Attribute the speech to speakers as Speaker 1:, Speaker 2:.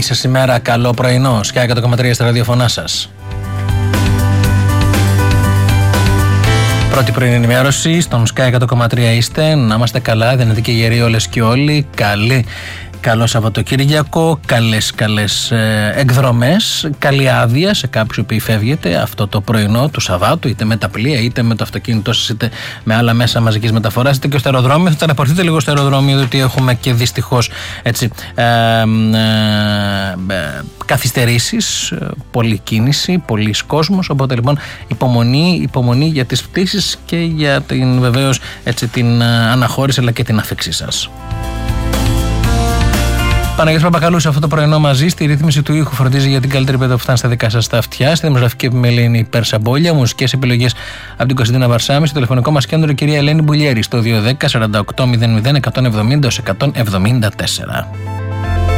Speaker 1: σας ημέρα, καλό πρωινό. Sky 100,3 στα ραδιοφωνά σας. Πρώτη πρωινή ενημέρωση στον Sky 100,3 είστε. Να είμαστε καλά, δεν είναι και γεροί όλες και όλοι. Καλό Σαββατοκύριακο, καλές εκδρομές, καλή άδεια σε κάποιους που φεύγετε αυτό το πρωινό του Σαββάτου, είτε με τα πλοία, είτε με το αυτοκίνητό σας, είτε με άλλα μέσα μαζικής μεταφοράς, είτε και στο αεροδρόμιο. Θα ταλαιπωρηθείτε λίγο στο αεροδρόμιο, διότι έχουμε και δυστυχώς καθυστερήσεις, πολλή κίνηση, πολλής κόσμος. Οπότε λοιπόν υπομονή για τις πτήσεις και για την βεβαίως την αναχώρηση αλλά και την άφηξή σας. Παναγιώτης Παπακαλούς αυτό το πρωινό μαζί. Στη ρύθμιση του ήχου φροντίζει για την καλύτερη παιδεία που φτάνει στα δικά σας τα αυτιά. Στη δημοσιογραφική επιμέλεια είναι η Πέρσα Μπόλια. Μουσικές επιλογές από την Κωνσταντίνα Βαρσάμι. Στο τηλεφωνικό μας κέντρο η κυρία Ελένη Μπουλιέρη στο 210 48 00 170 174.